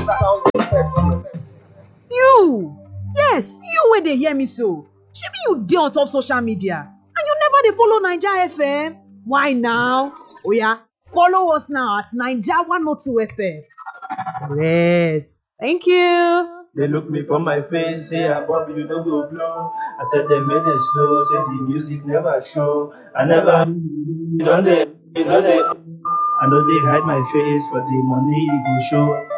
You! Yes, you wey dey hear me so. Shebi you dey on top social media and you never dey follow Naija FM? Why now? Oya, follow us now at Naija 102 FM. Correct. Thank you. They look me for my face, say I Bobby, you don't go blow. I tell them make they slow, say the music never show. I never you don't they I know they hide my face for the money you go show.